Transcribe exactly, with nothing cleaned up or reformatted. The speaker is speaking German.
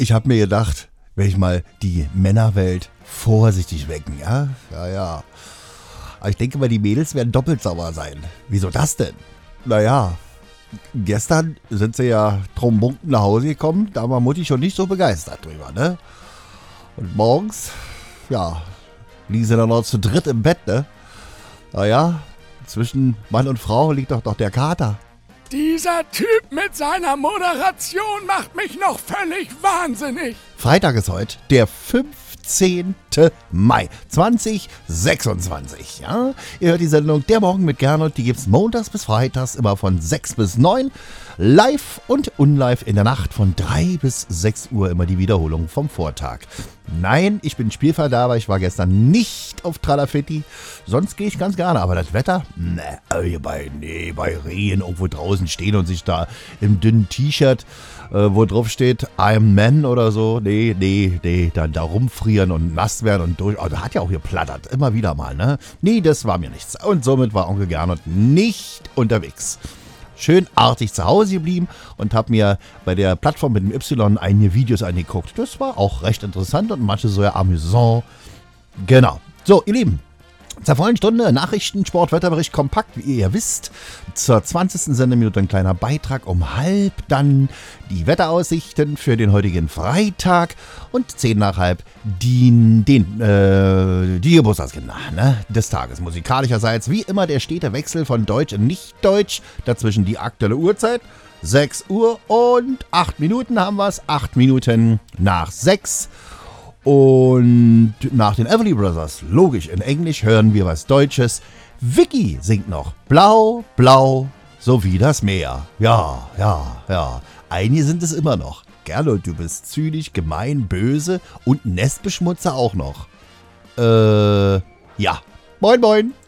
ich habe mir gedacht, will ich mal die Männerwelt vorsichtig wecken, ja? Ja, ja. Aber ich denke mal, die Mädels werden doppelt sauer sein. Wieso das denn? Naja, gestern sind sie ja trommunken nach Hause gekommen, da war Mutti schon nicht so begeistert drüber, ne? Und morgens, ja, liegen sie dann noch zu dritt im Bett, ne? Naja, zwischen Mann und Frau liegt doch noch der Kater. Dieser Typ mit seiner Moderation macht mich noch völlig wahnsinnig. Freitag ist heute der fünfzehnte Mai zweitausendsechsundzwanzig. Ja? Ihr hört die Sendung Der Morgen mit Gernot, die gibt's montags bis freitags immer von sechs bis neun. Live und unlive in der Nacht von drei bis sechs Uhr immer die Wiederholung vom Vortag. Nein, ich bin Spielverderber, ich war gestern nicht auf Tralafitti, sonst gehe ich ganz gerne, aber das Wetter, ne, bei, nee, bei Rehen irgendwo draußen stehen und sich da im dünnen T-Shirt, äh, wo drauf steht, I'm Man oder so, nee, nee, nee, dann da rumfrieren und nass werden und durch, also hat ja auch geplattert, immer wieder mal, ne, nee, das war mir nichts und somit war Onkel Gernot nicht unterwegs. Schön artig zu Hause geblieben und habe mir bei der Plattform mit dem Y einige Videos angeguckt. Das war auch recht interessant und manche so ja amüsant. Genau. So, ihr Lieben, zur vollen Stunde Nachrichten, Sport, Wetterbericht kompakt, wie ihr ja wisst. Zur zwanzigsten Sendeminute ein kleiner Beitrag um halb, dann die Wetteraussichten für den heutigen Freitag und zehn nach halb die, den, äh, die Geburtstagskinder, ne, des Tages. Musikalischerseits wie immer der stete Wechsel von Deutsch und Nicht-Deutsch, dazwischen die aktuelle Uhrzeit. sechs Uhr und acht Minuten haben wir es, acht Minuten nach sechs. Und nach den Everly Brothers, logisch, in Englisch hören wir was Deutsches. Vicky singt noch Blau, blau, so wie das Meer. Ja, ja, ja. Einige sind es immer noch. Gernot, du bist zynisch, gemein, böse und Nestbeschmutzer auch noch. Äh, ja. Moin, moin.